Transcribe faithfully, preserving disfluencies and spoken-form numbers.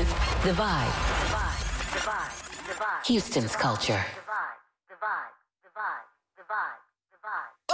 The Vibe. The Vibe. The Vibe. The Vibe. Houston's culture. The Vibe. The Vibe. The Vibe. The Vibe. The Vibe.